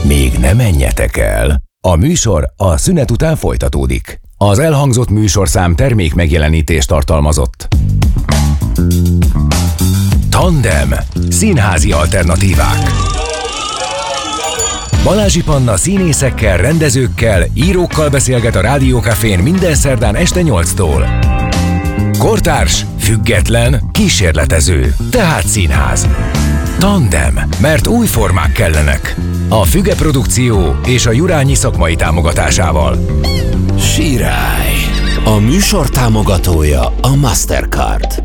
Még ne menjetek el. A műsor a szünet után folytatódik. Az elhangzott műsorszám termék megjelenítést tartalmazott. Tandem. Színházi alternatívák. Balázsi Panna színészekkel, rendezőkkel, írókkal beszélget a Rádió Cafén minden szerdán este 8-tól. Kortárs, független, kísérletező, tehát színház. Tandem, mert új formák kellenek. A Füge Produkció és a Jurányi szakmai támogatásával. Sirály. A műsor támogatója a Mastercard.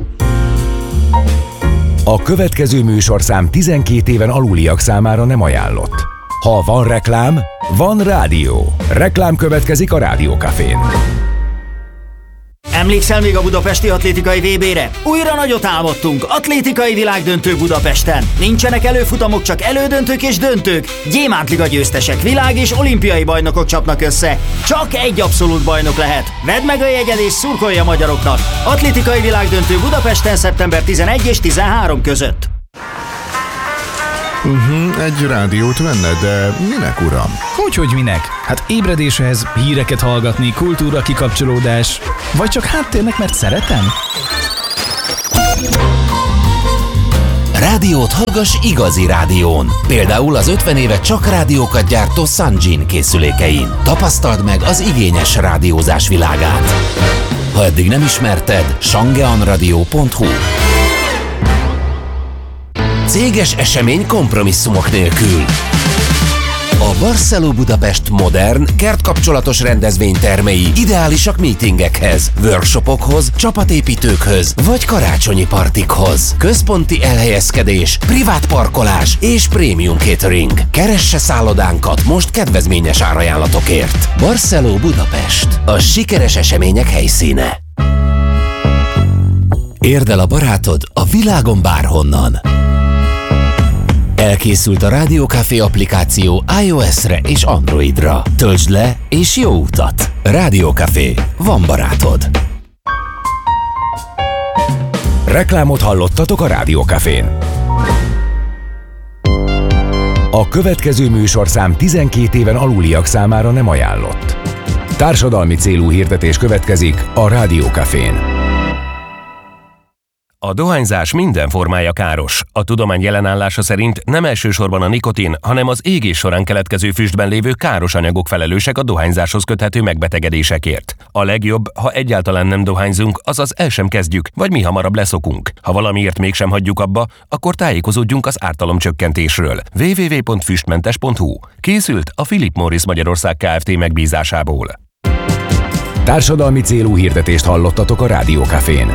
A következő műsorszám 12 éven aluliak számára nem ajánlott. Ha van reklám, van rádió. Reklám következik a Rádió Cafén. Emlékszel még a budapesti atlétikai VB-re? Újra nagyot álmodtunk, atlétikai világdöntő Budapesten. Nincsenek előfutamok, csak elődöntők és döntők. Gyémántliga győztesek, világ- és olimpiai bajnokok csapnak össze. Csak egy abszolút bajnok lehet. Vedd meg a jegyed és szurkolj a magyaroknak. Atlétikai világdöntő Budapesten szeptember 11 és 13 között. Egy rádiót venne, de minek, uram? Hogy minek? Hát ébredéshez, híreket hallgatni, kultúra kikapcsolódás, vagy csak háttérnek, mert szeretem? Rádiót hallgass igazi rádión. Például az 50 éve csak rádiókat gyártó Sanjin készülékein. Tapasztald meg az igényes rádiózás világát. Ha eddig nem ismerted, shangeanradio.hu. Céges esemény kompromisszumok nélkül. A Barceló Budapest modern, kertkapcsolatos rendezvénytermei ideálisak meetingekhez, workshopokhoz, csapatépítőkhöz vagy karácsonyi partikhoz. Központi elhelyezkedés, privát parkolás és prémium catering. Keresse szállodánkat most kedvezményes árajánlatokért. Barceló Budapest. A sikeres események helyszíne. Érd el a barátod a világon bárhonnan. Elkészült a Rádió Café applikáció iOS-re és Androidra. Töltsd le és jó utat! Rádió Café. Van barátod. Reklámot hallottatok a Rádió Cafén. A következő műsorszám 12 éven aluliak számára nem ajánlott. Társadalmi célú hirdetés következik a Rádió Cafén. A dohányzás minden formája káros. A tudomány jelenállása szerint nem elsősorban a nikotin, hanem az égés során keletkező füstben lévő káros anyagok felelősek a dohányzáshoz köthető megbetegedésekért. A legjobb, ha egyáltalán nem dohányzunk, azaz el sem kezdjük, vagy mi hamarabb leszokunk. Ha valamiért mégsem hagyjuk abba, akkor tájékozódjunk az ártalomcsökkentésről. www.füstmentes.hu. Készült a Philip Morris Magyarország Kft. Megbízásából. Társadalmi célú hirdetést hallottatok a Rádió Cafén.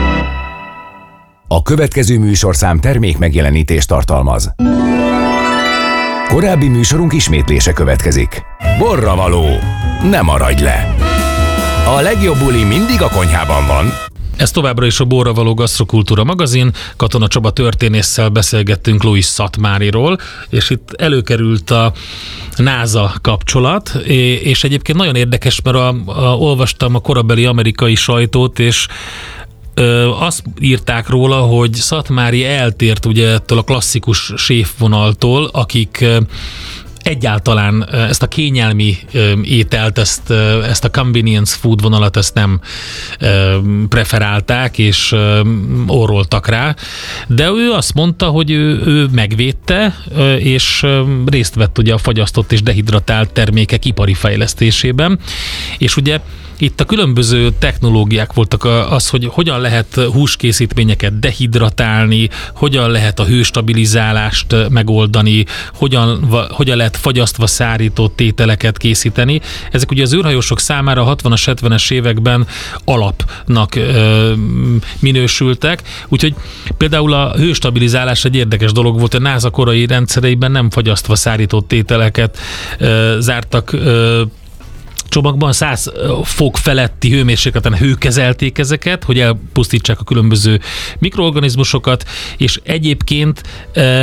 A következő műsorszám termék megjelenítést tartalmaz. Korábbi műsorunk ismétlése következik. Borravaló, ne maradj le! A legjobb buli mindig a konyhában van. Ez továbbra is a Borravaló Gasztrokultúra magazin. Katona Csaba történésszel beszélgettünk Louis Szatmáriról, és itt előkerült a NASA kapcsolat, és egyébként nagyon érdekes, mert olvastam a korabeli amerikai sajtót, és azt írták róla, hogy Szatmári eltért ugye ettől a klasszikus séfvonaltól, akik egyáltalán ezt a kényelmi ételt, ezt a convenience food vonalat, ezt nem preferálták, és orroltak rá. De ő azt mondta, hogy ő megvédte, és részt vett ugye a fagyasztott és dehidratált termékek ipari fejlesztésében, és ugye itt a különböző technológiák voltak az, hogy hogyan lehet húskészítményeket dehidratálni, hogyan lehet a hőstabilizálást megoldani, hogyan lehet fagyasztva szárított ételeket készíteni. Ezek ugye az űrhajósok számára a 60-as, 70-es években alapnak minősültek, úgyhogy például a hőstabilizálás egy érdekes dolog volt, a NASA korai rendszereiben nem fagyasztva szárított ételeket zártak csomagban, 100 fok feletti hőmérsékleten hőkezelték ezeket, hogy elpusztítsák a különböző mikroorganizmusokat, és egyébként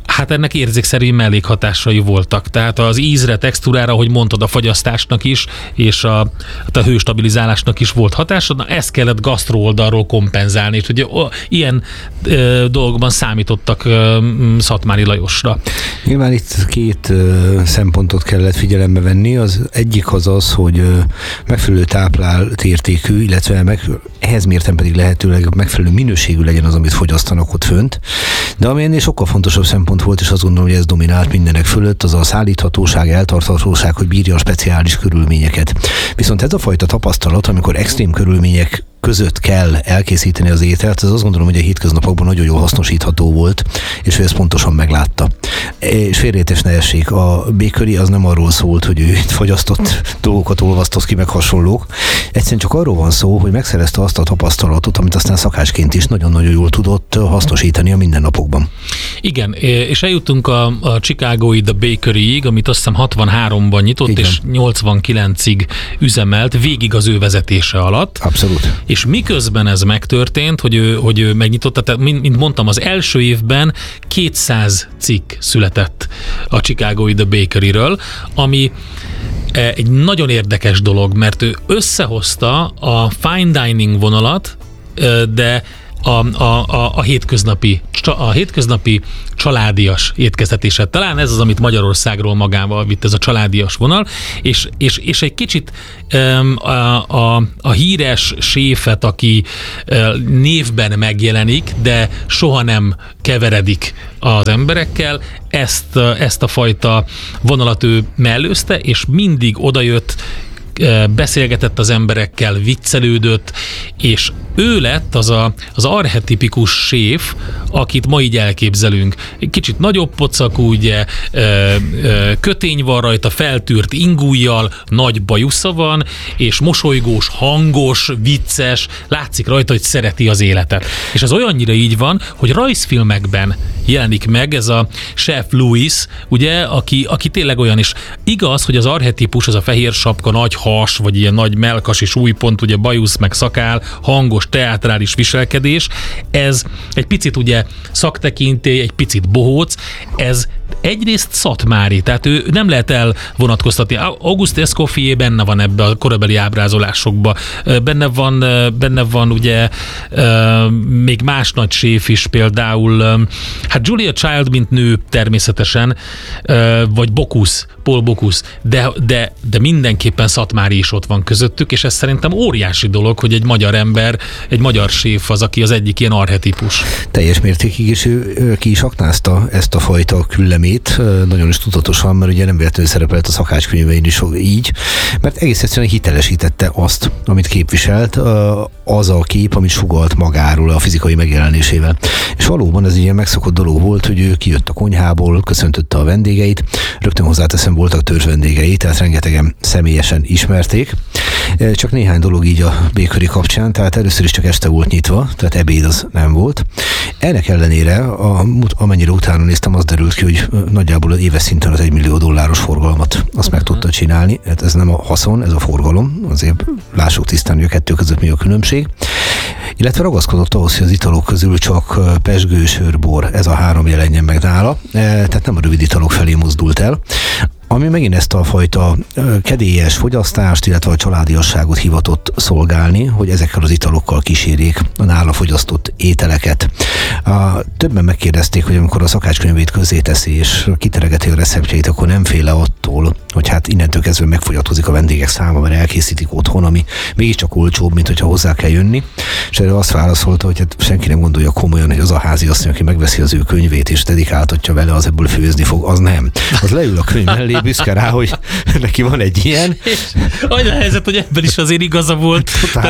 Hát ennek érzékszerű mellékhatásai voltak. Tehát az ízre, textúrára, ahogy mondtad, a fagyasztásnak is, és a hőstabilizálásnak is volt hatása. Na, ezt kellett gasztró oldalról kompenzálni. És ugye ilyen dolgokban számítottak Szatmári Lajosra. Nyilván itt két szempontot kellett figyelembe venni. Az egyik az, hogy megfelelő táplált értékű, illetve ehhez mérten pedig lehetőleg megfelelő minőségű legyen az, amit fogyasztanak ott fönt. De ami ennél sokkal fontosabb szempont volt, és azt gondolom, hogy ez dominált mindenek fölött, az a szállíthatóság, eltarthatóság, hogy bírja a speciális körülményeket. Viszont ez a fajta tapasztalat, amikor extrém körülmények között kell elkészíteni az ételt, az azt gondolom, hogy a hétköznapokban nagyon jól hasznosítható volt, és ő ezt pontosan meglátta. És félreértés ne essék, a bakery az nem arról szólt, hogy ő itt fogyasztott dolgokat olvasztott ki, meg hasonlók. Egyszerűen csak arról van szó, hogy megszerezte azt a tapasztalatot, amit aztán szakácsként is nagyon-nagyon jól tudott hasznosítani a mindennapokban. Igen, és eljutunk a Chicagói The Bakeryig, amit azt hiszem 63-ban nyitott, igen, és 89-ig üzemelt, végig az ő vezetése alatt. Abszolút. És miközben ez megtörtént, hogy ő megnyitotta, tehát mint mondtam, az első évben 200 cikk született a Chicagói The Bakeryről, ami egy nagyon érdekes dolog, mert ő összehozta a fine dining vonalat, de a hétköznapi családias étkeztetésre. Talán ez az, amit Magyarországról magával vitt, ez a családias vonal, és egy kicsit a híres séfet, aki névben megjelenik, de soha nem keveredik az emberekkel, ezt a fajta vonalat ő mellőzte, és mindig odajött, beszélgetett az emberekkel, viccelődött, és ő lett az archetipikus séf, akit ma így elképzelünk. Egy kicsit nagyobb pocakú, ugye, kötény van rajta, feltűrt ingújjal, nagy bajusza van, és mosolygós, hangos, vicces, látszik rajta, hogy szereti az életet. És ez olyannyira így van, hogy rajzfilmekben jelenik meg ez a Chef Louis, ugye, aki tényleg olyan is. Igaz, hogy az archetipus, az a fehér sapka, nagy has, vagy ilyen nagy melkas és újpont, ugye bajusz, meg szakál, hangos, teátrális viselkedés, ez egy picit ugye szaktekintély, egy picit bohóc, ez egyrészt szatmári, tehát ő nem lehet elvonatkoztatni. Auguste Escoffier benne van ebbe a korabeli ábrázolásokba. Benne van ugye még más nagy séf is, például hát Julia Child, mint nő természetesen, vagy Bocuse, Paul Bocuse, de mindenképpen szatmári is ott van közöttük, és ez szerintem óriási dolog, hogy egy magyar ember, egy magyar séf az, aki az egyik ilyen archetipus. Teljes mértékig, és ő ki is aknázta ezt a fajta küllemét, nagyon is tudatosan, mert ugye nem véletlenül szerepelt a szakácskönyvein is így, mert egész egyszerűen hitelesítette azt, amit képviselt, az a kép, amit sugalt magáról a fizikai megjelenésével. És valóban ez egy ilyen megszokott dolog volt, hogy ő kijött a konyhából, köszöntötte a vendégeit, rögtön hozzáteszem, voltak törzs vendégei, tehát rengetegen személyesen ismerték. Csak néhány dolog így a bakery kapcsán, tehát először is csak este volt nyitva, tehát ebéd az nem volt. Ennek ellenére, amennyire utána néztem, az derült ki, hogy nagyjából az éves szinten az $1 millió forgalmat azt meg tudta csinálni. Hát ez nem a haszon, ez a forgalom, azért lássuk tisztán, hogy a kettő között mi a különbség. Illetve ragaszkodott ahhoz, hogy az italok közül csak pezsgő, sör, bor, ez a 3 jelenjen meg nála, tehát nem a rövid italok felé mozdult el. Ami megint ezt a fajta kedélyes fogyasztást, illetve a családiasságot hivatott szolgálni, hogy ezekkel az italokkal kísérjék a nála fogyasztott ételeket. Többen megkérdezték, hogy amikor a szakácskönyvét közzéteszi és kiteregeti a receptjeit, akkor nem féle attól, hogy hát innentől kezdve megfogyatkozik a vendégek száma, mert elkészítik otthon, ami mégiscsak olcsóbb, mint hogyha hozzá kell jönni. És erre azt válaszolta, hogy hát senki nem gondolja komolyan, hogy az a háziasszony, aki megveszi az ő könyvét és dedikáltatja vele, az ebből főzni fog, az nem. Az leül a könyv mellé, büszke rá, hogy neki van egy ilyen. Olyan a helyzet, hogy ebben is azért igaza volt.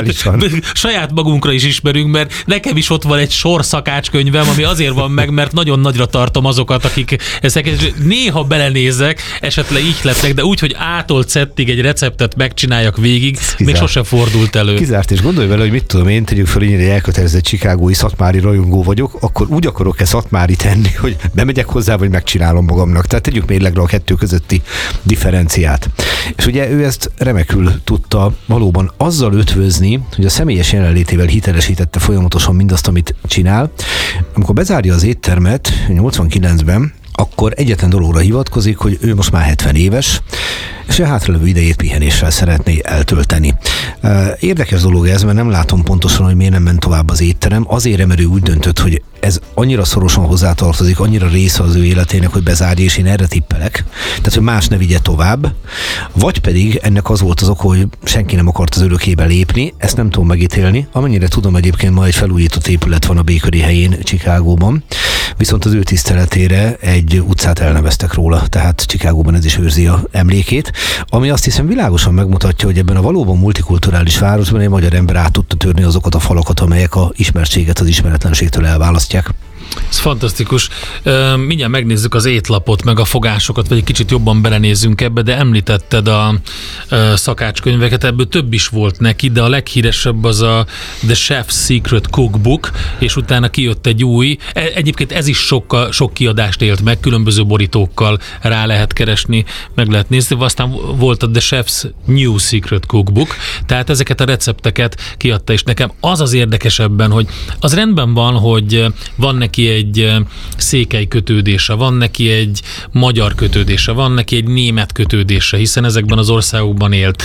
Saját magunkra is ismerünk, mert nekem is ott van egy sor szakácskönyvem, ami azért van meg, mert nagyon nagyra tartom azokat, akik ezeket néha belenézek, esetleg ihletnek, de úgy, hogy A-tól Z-ig egy receptet megcsináljak végig, még sose fordult elő. Kizárt, és gondolj vele, hogy mit tudom én, tegyük föl, hogy elkötelezett chicagói szatmári rajongó vagyok, akkor úgy akarok-e szatmári tenni, hogy bemegyek hozzá, vagy megcsinálom magamnak. Tehát tegyük mérlegre a kettő közötti differenciát. És ugye ő ezt remekül tudta valóban azzal ötvözni, hogy a személyes jelenlétével hitelesítette folyamatosan mindazt, amit csinál. Amikor bezárja az éttermet 89-ben, akkor egyetlen dologra hivatkozik, hogy ő most már 70 éves, és a hátralevő idejét pihenéssel szeretné eltölteni. Érdekes dolog ez, mert nem látom pontosan, hogy miért nem ment tovább az étterem. Azért, mert ő úgy döntött, hogy ez annyira szorosan hozzátartozik, annyira része az ő életének, hogy bezárja, és én erre tippelek. Tehát, hogy más ne vigye tovább. Vagy pedig ennek az volt az oka, hogy senki nem akart az örökébe lépni, ezt nem tudom megítélni. Amennyire tudom, egyébként ma egy felújított épület van a Bakery helyén, Chicagóban, viszont az ő tiszteletére egy utcát elneveztek róla, tehát Chicagóban ez is őrzi a emlékét, ami azt hiszem világosan megmutatja, hogy ebben a valóban multikulturális városban egy magyar ember át tudta törni azokat a falakat, amelyek a ismertséget az ismeretlenségtől elválasztják. Ez fantasztikus. Mindjárt megnézzük az étlapot, meg a fogásokat, vagy egy kicsit jobban belenézzünk ebbe, de említetted a szakácskönyveket, ebből több is volt neki, de a leghíresebb az a The Chef's Secret Cookbook, és utána kijött egy új, egyébként ez is sok kiadást élt meg, különböző borítókkal rá lehet keresni, meg lehet nézni, aztán volt a The Chef's New Secret Cookbook, tehát ezeket a recepteket kiadta, és nekem az érdekesebben, hogy az rendben van, hogy van neki egy székely kötődése, van neki egy magyar kötődése, van neki egy német kötődése, hiszen ezekben az országokban élt,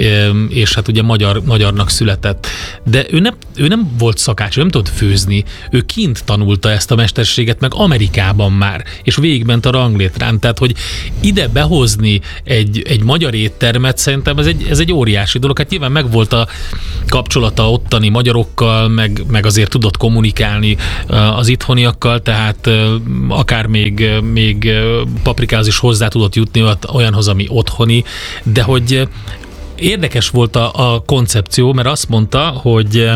és hát ugye magyarnak született. De ő nem volt szakács, ő nem tudott főzni, ő kint tanulta ezt a mesterséget, meg Amerikában már, és végigment a ranglétrán, tehát hogy ide behozni egy magyar éttermet, szerintem ez egy óriási dolog. Hát nyilván megvolt a kapcsolata ottani magyarokkal, meg azért tudott kommunikálni az itthoniakkal, tehát akár még paprikához is hozzá tudott jutni olyanhoz, ami otthoni, de hogy érdekes volt a koncepció, mert azt mondta, hogy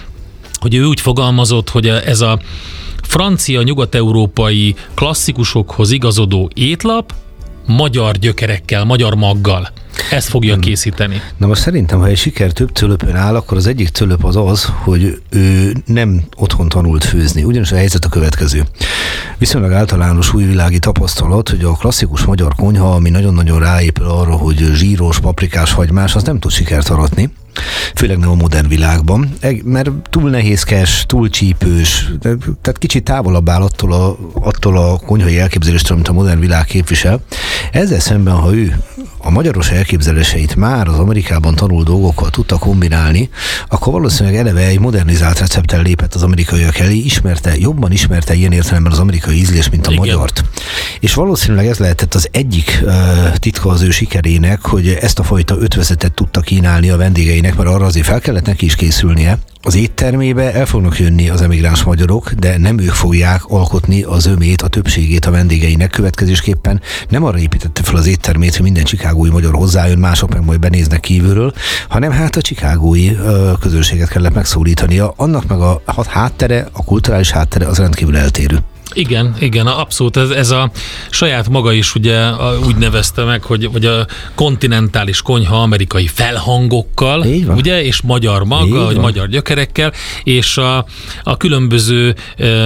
ő úgy fogalmazott, hogy ez a francia, nyugat-európai klasszikusokhoz igazodó étlap magyar gyökerekkel, magyar maggal. Ezt fogja készíteni. Na most szerintem, ha egy siker több cölöpön áll, akkor az egyik cölöp az, hogy ő nem otthon tanult főzni. Ugyanis a helyzet a következő. Viszonylag általános újvilági tapasztalat, hogy a klasszikus magyar konyha, ami nagyon-nagyon ráépül arra, hogy zsíros, paprikás, hagymás, az nem tud sikert aratni. Főleg nem a modern világban, mert túl nehézkes, túl csípős, tehát kicsit távolabb áll attól a konyhai elképzeléstől, amit a modern világ képvisel. Ezzel szemben, ha ő a magyaros elképzeléseit már az Amerikában tanult dolgokkal tudta kombinálni, akkor valószínűleg eleve egy modernizált recepttel lépett az amerikaiak elé, jobban ismerte ilyen értelemben az amerikai ízlés, mint a magyart. És valószínűleg ez lehetett az egyik titka az ő sikerének, hogy ezt a fajta ötvözetet tudta kínálni a vendégeinek, mert arra azért fel kellett neki is készülnie. Az éttermébe el fognak jönni az emigráns magyarok, de nem ők fogják alkotni a zömét, a többségét a vendégeinek. Következésképpen nem arra építette fel az éttermét, hogy minden chicagói magyar hozzájön, mások meg majd benéznek kívülről, hanem hát a chicagói közönséget kellett megszólítania. Annak meg a háttere, a kulturális háttere az rendkívül eltérő. Igen, abszolút. Ez a saját maga is ugye úgy nevezte meg, hogy a kontinentális konyha amerikai felhangokkal, ugye, és magyar maga, vagy magyar gyökerekkel, és a különböző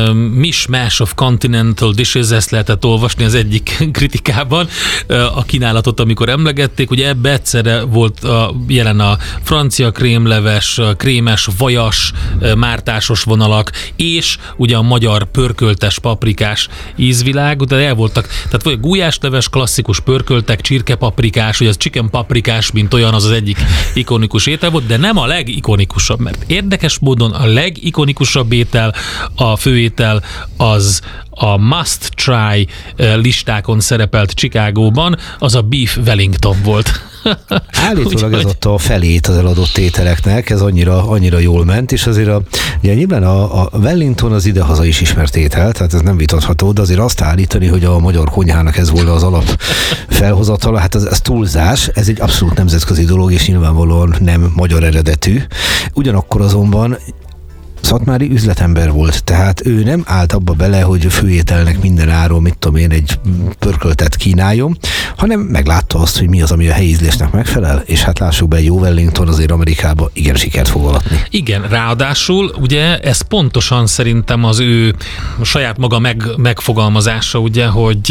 mishmash of continental dishes, ezt lehetett olvasni az egyik kritikában, a kínálatot, amikor emlegették, ugye ebbe egyszerre volt jelen a francia krémleves, krémes, vajas, mártásos vonalak, és ugye a magyar pörköltes paprikás ízvilág, de el voltak, tehát vagy gulyásleves, klasszikus pörköltek, csirkepaprikás, vagy az chicken paprikás, mint olyan, az egyik ikonikus étel volt, de nem a legikonikusabb, mert érdekes módon a legikonikusabb étel, a főétel az a must try listákon szerepelt Chicagóban, az a beef Wellington volt. Állítólag ez adta a felét az eladott ételeknek, ez annyira jól ment, és azért ugye nyilván a Wellington az idehaza is ismert étel, tehát ez nem vitatható, de azért azt állítani, hogy a magyar konyhának ez volna az alap felhozatala, hát ez túlzás, ez egy abszolút nemzetközi dolog, és nyilvánvalóan nem magyar eredetű. Ugyanakkor azonban Szatmári üzletember volt, tehát ő nem állt abba bele, hogy főételnek minden áron, mit tudom én, egy pörköltet kínáljon, hanem meglátta azt, hogy mi az, ami a helyi ízlésnek megfelel, és hát lássuk be, egy jó Wellington azért Amerikába igen sikert fog alatni. Igen, ráadásul ugye ez pontosan szerintem az ő saját maga megfogalmazása, ugye,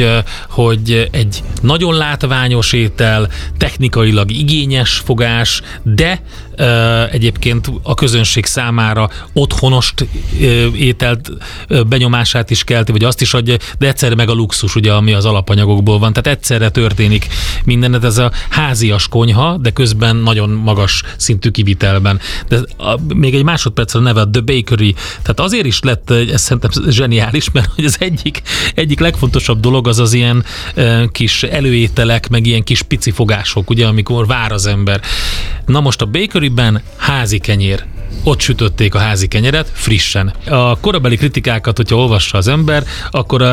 hogy egy nagyon látványos étel, technikailag igényes fogás, de egyébként a közönség számára otthonost ételt benyomását is kelti, vagy azt is adja, de egyszerre meg a luxus, ugye, ami az alapanyagokból van. Tehát egyszerre történik mindenet, ez a házias konyha, de közben nagyon magas szintű kivitelben. De még egy másodpercre neve The Bakery, tehát azért is lett, ez szerintem zseniális, mert hogy az egyik legfontosabb dolog az ilyen kis előételek, meg ilyen kis pici fogások, ugye, amikor vár az ember. Na most a Bakeryben házi kenyér. Ott sütötték a házi kenyeret frissen. A korabeli kritikákat, hogyha olvassa az ember, akkor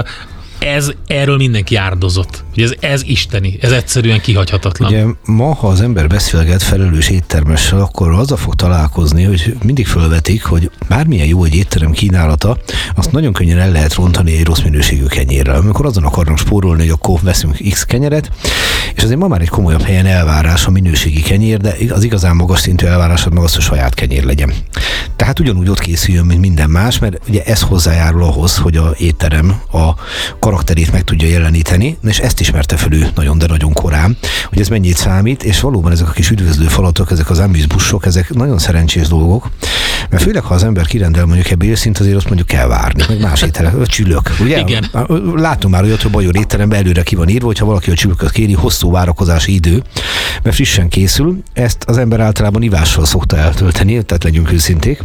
erről mindenki áldozott. Ez isteni, ez egyszerűen kihagyhatatlan. Ugye ma, ha az ember beszélget felelős éttermessel, akkor azzal fog találkozni, hogy mindig fölvetik, hogy bármilyen jó egy étterem kínálata, azt nagyon könnyen el lehet rontani egy rossz minőségű kenyérrel. Amikor azon akarnak spórolni, hogy akkor veszünk X kenyeret, és azért ma már egy komolyabb helyen elvárás a minőségi kenyér, de az igazán magas szintű elvárásod meg az, hogy saját kenyér legyen. Tehát ugyanúgy ott készüljön, mint minden más, mert ugye ez hozzájárul ahhoz, hogy a étterem a karakterét meg tudja jeleníteni, és ezt ismerte fel ő nagyon, de nagyon korán, hogy ez mennyit számít, és valóban ezek a kis üdvözlő falatok, ezek az amuse-buszok, ezek nagyon szerencsés dolgok, mert főleg, ha az ember kirendel mondjuk ebédszint, azért azt mondjuk kell várni, meg más ételek, csülök, ugye? Igen. Látom már olyat, hogy Bajor étteremben előre ki van írva, hogyha valaki a csülköt kéri, hosszú várakozási idő, mert frissen készül, ezt az ember általában ivással szokta eltölteni, tehát legyünk őszinték,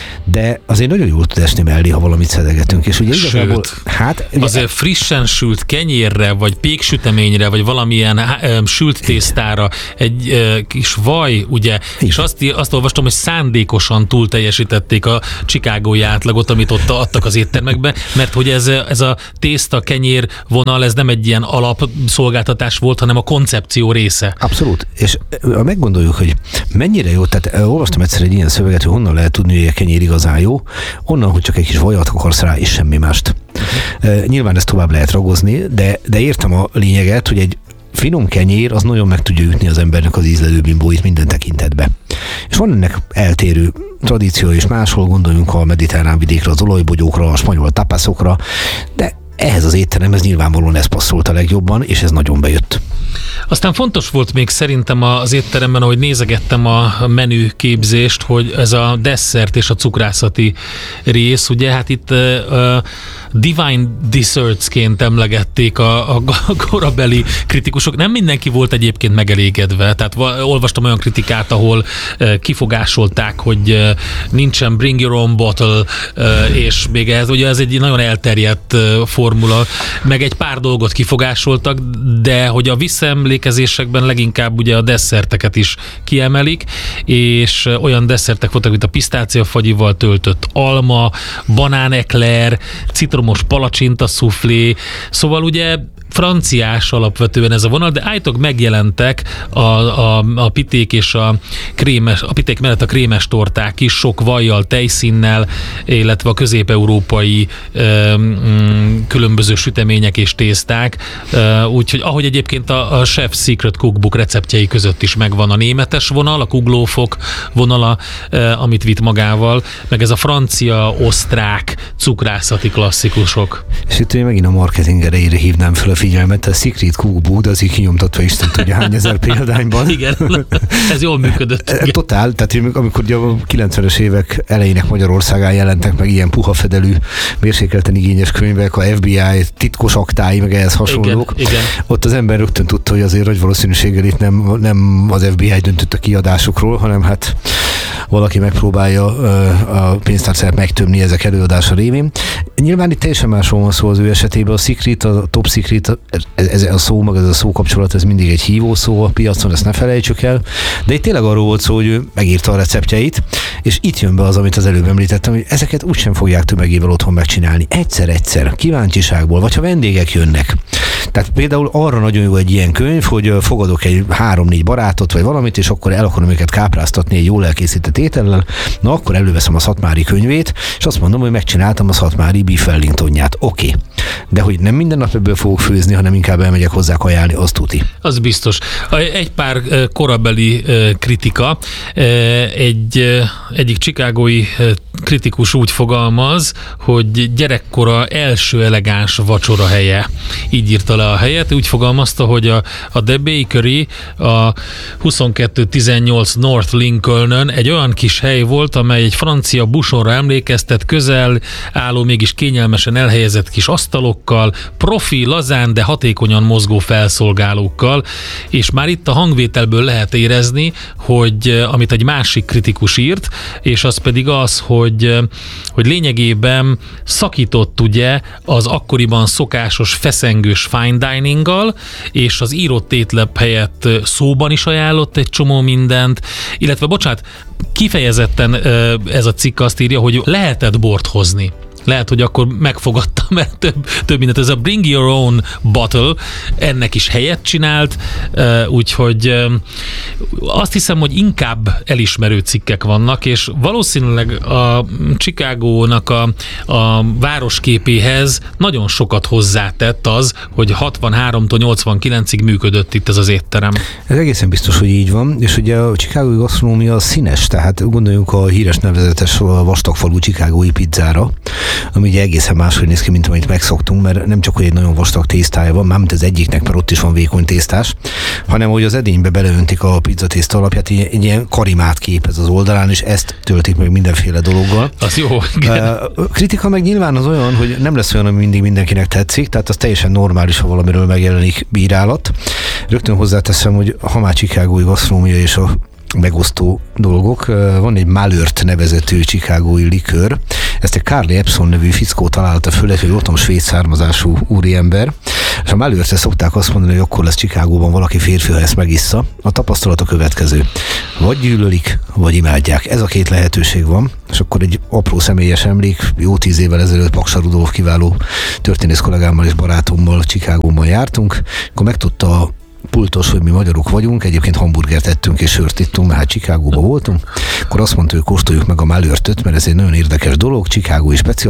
de azért nagyon jól tud esni mellé, ha valamit szedegetünk, és ugye igazából, azért frissen sült kenyérre, vagy péksüteményre, vagy valamilyen sült tésztára egy kis vaj, ugye, és azt olvastam, hogy szándékosan túl teljesítették a chicagói átlagot, amit ott adtak az éttermekbe, mert hogy ez a tészta kenyér vonal, ez nem egy ilyen alapszolgáltatás volt, hanem a koncepció része. Abszolút, és meggondoljuk, hogy mennyire jó, tehát olvastam egyszer egy ilyen szöveget, hogy honnan lehet tudni, hogy a kenyér igazán jó, onnan, hogy csak egy kis vajat akarsz rá, és semmi mást. Nyilván ezt tovább lehet ragozni, de értem a lényeget, hogy egy finom kenyér az nagyon meg tudja ütni az embernek az ízlelő bimbóit minden tekintetbe. És van ennek eltérő tradíció, és máshol gondoljunk a mediterrán vidékre, az olajbogyókra, a spanyol tapaszokra, de ehhez az étteremhez nyilvánvalóan ez passzolt a legjobban, és ez nagyon bejött. Aztán fontos volt még szerintem az étteremben, ahogy nézegettem a menüképzést, hogy ez a desszert és a cukrászati rész, ugye hát itt divine dessertsként emlegették a korabeli kritikusok. Nem mindenki volt egyébként megelégedve, tehát olvastam olyan kritikát, ahol kifogásolták, hogy nincsen bring your own bottle, és még ugye ez egy nagyon elterjedt formula, meg egy pár dolgot kifogásoltak, de hogy a visszaemlékezésekben leginkább ugye a desszerteket is kiemelik, és olyan desszertek voltak, mint a pisztáciafagyival töltött alma, banánekler, citromos palacsinta szuflé, szóval ugye franciás alapvetően ez a vonal, de állítólag megjelentek a piték és a piték mellett a krémes torták is, sok vajjal, tejszínnel, illetve a közép-európai különböző sütemények és tészták, úgyhogy ahogy egyébként a Chef's Secret Cookbook receptjei között is megvan a németes vonal, a kuglófok vonala, amit vitt magával, meg ez a francia-osztrák cukrászati klasszikusok. És itt megint a marketing erejére hívnám fel a figyelmet, a Secret Cookbook, az így kinyomtatva Isten tudja hány ezer példányban. Igen, ez jól működött. Totál, tehát amikor ugye a 90-es évek elejének Magyarországán jelentek meg ilyen puha fedelű, mérsékelten igényes könyvek, a FBI titkos aktái, meg ehhez hasonlók. Igen. Ott az ember rögtön tudta, hogy azért nagy valószínűséggel itt nem az FBI döntött a kiadásokról, hanem hát valaki megpróbálja a pénztárcát megtömni ezek előadása révén. Nyilván itt teljesen másról van szó az ő esetében. A Secret, a Top Secret, ez a szó, meg ez a szókapcsolat, ez mindig egy hívó szó a piacon, ezt ne felejtsük el. De itt tényleg arról volt szó, hogy ő megírta a receptjeit, és itt jön be az, amit az előbb említettem, hogy ezeket úgysem fogják tömegével otthon megcsinálni. Egyszer, kíváncsiságból, vagy ha vendégek jönnek. Tehát például arra nagyon jó egy ilyen könyv, hogy fogadok egy 3-4 barátot, vagy valamit, és akkor el akarom őket kápráztatni egy jól elkészített étellel, na akkor előveszem a Szatmári könyvét, és azt mondom, hogy megcsináltam a Szatmári Beef Wellingtonját. Oké. De hogy nem minden nap ebből fogok főzni, hanem inkább elmegyek hozzá kajálni, az tuti. Az biztos. Egy pár korabeli kritika. Egyik chicagói kritikus úgy fogalmaz, hogy gyerekkora első elegáns vacsora helye. Így írta le a helyet, úgy fogalmazta, hogy a The Bakery a 2218 North Lincoln-ön egy olyan kis hely volt, amely egy francia busonra emlékeztet, közel álló, mégis kényelmesen elhelyezett kis asztalokkal, profi, lazán, de hatékonyan mozgó felszolgálókkal, és már itt a hangvételből lehet érezni, hogy amit egy másik kritikus írt, és az pedig az, hogy lényegében szakított ugye az akkoriban szokásos feszengős fine dininggal, és az írott étlap helyett szóban is ajánlott egy csomó mindent, illetve bocsánat, kifejezetten ez a cikk azt írja, hogy lehetett bort hozni. Lehet, hogy akkor megfogadtam, mert több mindent. Ez a Bring Your Own Bottle, ennek is helyet csinált, úgyhogy azt hiszem, hogy inkább elismerő cikkek vannak, és valószínűleg a Chicagónak a városképéhez nagyon sokat hozzátett az, hogy 63-tól 89-ig működött itt ez az étterem. Ez egészen biztos, hogy így van, és ugye a chicagói gasztronómia színes, tehát gondoljunk a híres nevezetes vastagfalú chicagói pizzára, ami ugye egészen máshogy néz ki, mint amit megszoktunk, mert nem csak, hogy egy nagyon vastag tésztája van, mármint az egyiknek, mert ott is van vékony tésztás, hanem hogy az edénybe beleöntik a pizzatészta alapját, egy ilyen karimát képez az oldalán, és ezt töltik meg mindenféle dologgal. Az jó. Kritika meg nyilván az olyan, hogy nem lesz olyan, ami mindig mindenkinek tetszik, tehát az teljesen normális, ha valamiről megjelenik bírálat. Rögtön hozzáteszem, hogy ha már chicagói gasztronómia és a megosztó dolgok. Van egy Malört nevezetű chicagói likőr. Ezt egy Carly Epson nevű fickó találta föl, egy voltam svéd származású úriember, és a Malörtre szokták azt mondani, hogy akkor lesz Chicagóban valaki férfi, ha ezt megissza. A tapasztalat a következő. Vagy gyűlölik, vagy imádják. Ez a két lehetőség van, és akkor egy apró személyes emlék. Jó 10 évvel ezelőtt Paksa Rudolf kiváló történész kollégámmal és barátommal Chicagóban jártunk, akkor megtudta a pultos, hogy mi magyarok vagyunk, egyébként hamburgert ettünk és sört ittunk, mert hát Chicagóban voltunk, akkor azt mondta, hogy kóstoljuk meg a Malörtöt, mert ez egy nagyon érdekes dolog, chicagói speciál.